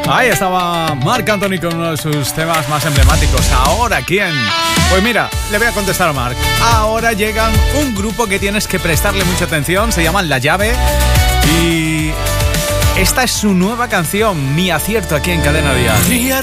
Ahí estaba Marc Anthony con uno de sus temas más emblemáticos. ¿Ahora quién? Pues mira, le voy a contestar a Marc. Ahora llegan un grupo que tienes que prestarle mucha atención. Se llaman La Llave. Y esta es su nueva canción, Mi Acierto, aquí en Cadena Dial. Mi